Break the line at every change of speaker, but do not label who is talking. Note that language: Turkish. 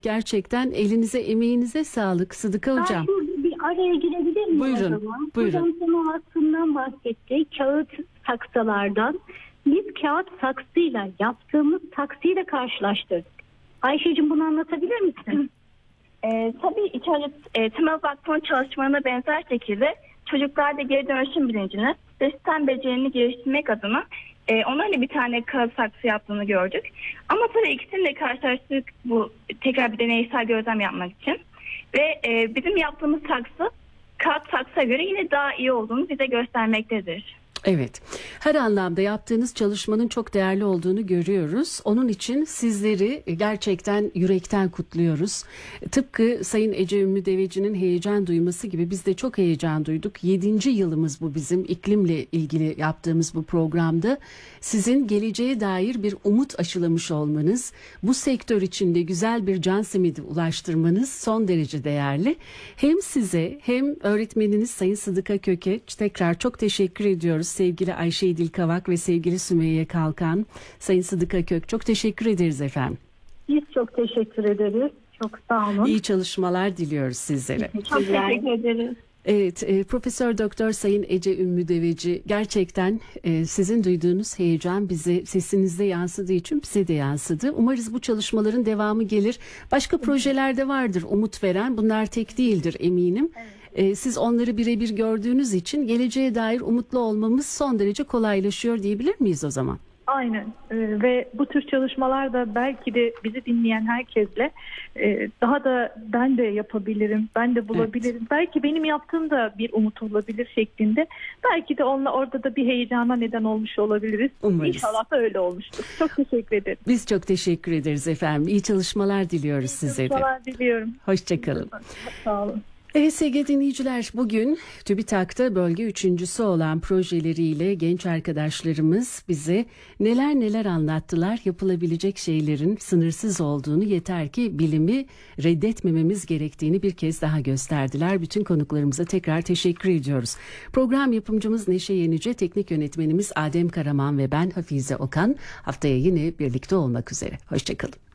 Gerçekten elinize, emeğinize sağlık Sıdıka
Ben
Hocam.
şurada bir araya girebilir miyim
Buyurun,
o zaman?
buyurun.
Hocam sana aslından bahsetti. Kağıt saksılardan. Biz kağıt saksıyla yaptığımız taksiyle karşılaştırdık. Ayşe'cim bunu anlatabilir misin?
Tabii içeride temel vakfının çalışmalarına benzer şekilde çocuklarda geri dönüşüm bilincini ve sistem becerilerini geliştirmek adına onlarla bir tane kağıt saksı yaptığını gördük. Ama tabii ikisini de karşılaştırdık bu tekrar bir deneysel gözlem yapmak için. Ve bizim yaptığımız saksı kağıt saksıya göre yine daha iyi olduğunu bize göstermektedir.
Evet, her anlamda yaptığınız çalışmanın çok değerli olduğunu görüyoruz. Onun için sizleri gerçekten yürekten kutluyoruz. Tıpkı Sayın Ece Ümmü Deveci'nin heyecan duyması gibi biz de çok heyecan duyduk. 7. yılımız bu bizim iklimle ilgili yaptığımız bu programda. Sizin geleceğe dair bir umut aşılamış olmanız, bu sektör içinde güzel bir can simidi ulaştırmanız son derece değerli. Hem size hem öğretmeniniz Sayın Sıdıka Kök'e tekrar çok teşekkür ediyoruz. Sevgili Ayşe İdil Kavak ve sevgili Sümeyye Kalkan, Sayın Sıdıka Kök, çok teşekkür ederiz efendim.
Biz çok teşekkür ederiz. Çok sağ olun.
İyi çalışmalar diliyoruz sizlere.
Çok teşekkür ederiz.
Evet, Profesör Doktor Sayın Ece Ümmü Deveci, gerçekten sizin duyduğunuz heyecan bize sesinizde yansıdığı için bize de yansıdı. Umarız bu çalışmaların devamı gelir. Başka projeler de vardır umut veren. Bunlar tek değildir eminim. Evet. Siz onları birebir gördüğünüz için geleceğe dair umutlu olmamız son derece kolaylaşıyor diyebilir miyiz o zaman?
Aynen ve bu tür çalışmalar da belki de bizi dinleyen herkesle daha da ben de yapabilirim, ben de bulabilirim. Evet. Belki benim yaptığım da bir umut olabilir şeklinde. Belki de onunla orada da bir heyecana neden olmuş olabiliriz.
Umarız.
İnşallah da öyle olmuştur. Çok teşekkür ederim.
Biz çok teşekkür ederiz efendim. İyi çalışmalar diliyoruz size de.
İyi çalışmalar diliyorum.
Hoşçakalın.
Sağ olun.
Evet sevgili dinleyiciler, bugün TÜBİTAK'ta bölge üçüncüsü olan projeleriyle genç arkadaşlarımız bize neler anlattılar. Yapılabilecek şeylerin sınırsız olduğunu, yeter ki bilimi reddetmememiz gerektiğini bir kez daha gösterdiler. Bütün konuklarımıza tekrar teşekkür ediyoruz. Program yapımcımız Neşe Yenice, teknik yönetmenimiz Adem Karaman ve ben Hafize Okan. Haftaya yine birlikte olmak üzere. Hoşçakalın.